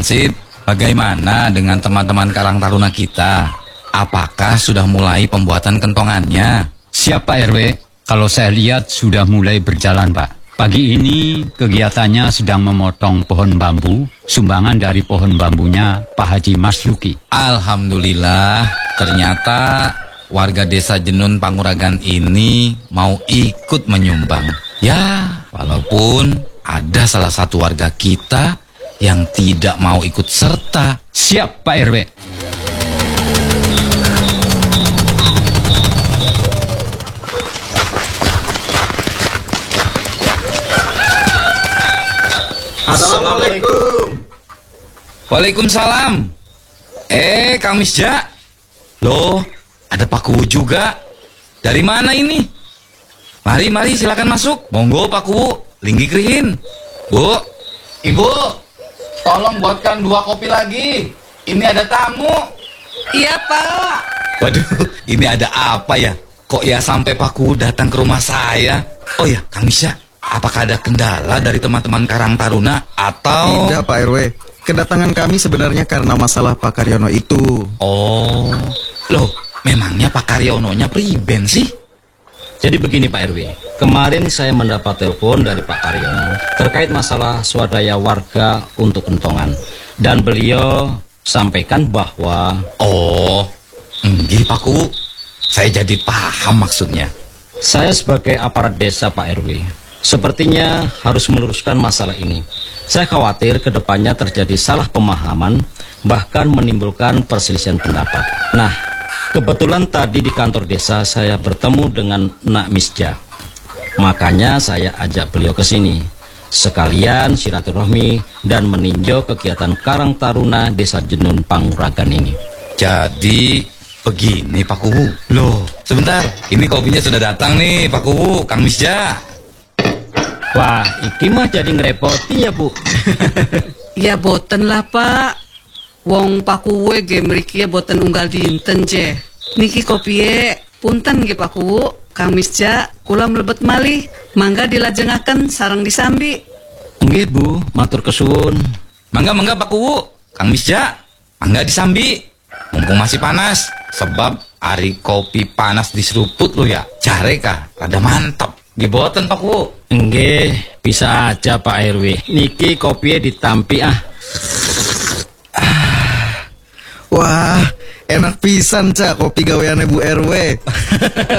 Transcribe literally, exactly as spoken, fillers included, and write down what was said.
Hansip, bagaimana dengan teman-teman Karang Taruna kita? Apakah sudah mulai pembuatan kentongannya? Siap Pak R W, kalau saya lihat sudah mulai berjalan Pak. Pagi ini kegiatannya sedang memotong pohon bambu, sumbangan dari pohon bambunya Pak Haji Mas Luki. Alhamdulillah, ternyata warga desa Jenun Panguragan ini mau ikut menyumbang. Ya, walaupun ada salah satu warga kita yang tidak mau ikut serta. Siap Pak R W. Assalamualaikum. Waalaikumsalam. Eh, Kang Misja. Loh, ada Pak Kuwu juga. Dari mana ini? Mari, mari silakan masuk. Monggo Pak Kuwu, linggi krihin. Bu, Ibu, tolong buatkan dua kopi lagi. Ini ada tamu. Iya Pak. Waduh, ini ada apa ya? Kok ya sampai Pak Kuwu datang ke rumah saya? Oh ya, Kang Misja, apakah ada kendala dari teman-teman Karang Taruna atau... Tidak Pak R W, kedatangan kami sebenarnya karena masalah Pak Karyono itu. Oh, loh, memangnya Pak Karyononya priben sih? Jadi begini Pak R W, kemarin saya mendapat telepon dari Pak Karyono terkait masalah swadaya warga untuk kentongan. Dan beliau sampaikan bahwa... Oh, enggak Pak Kuwu, saya jadi paham maksudnya. Saya sebagai aparat desa Pak R W, sepertinya harus meluruskan masalah ini. Saya khawatir kedepannya terjadi salah pemahaman, bahkan menimbulkan perselisihan pendapat. Nah, kebetulan tadi di kantor desa saya bertemu dengan Nak Misja. Makanya saya ajak beliau ke sini. Sekalian silaturahmi dan meninjau kegiatan Karang Taruna Desa Jenun Panguragan ini. Jadi begini Pak Kuwu. Loh, sebentar. Ini kopinya sudah datang nih Pak Kuwu, Kang Misja. Wah, iki mah jadi ngerepoti ya Bu. Ya boten lah Pak. Wong Pak Kuwu ge mriki boten unggal dinten je. Niki kopie punten nggih Pak Kuwu. Kang Misja kula mlebet malih, mangga dilajengaken sareng disambi. Nggih Bu, matur kesuwun. Mangga mangga Pak Kuwu, Kang Misja, mangga disambi. Mumpung masih panas, sebab hari kopi panas diseruput lo ya. Jare kah, rada mantap. Giboten Pak Kuwu. Nggih, bisa aja Pak R W. Niki kopinya ditampi ah. Wah, enak pisan Cak kopi gaweane Bu R W.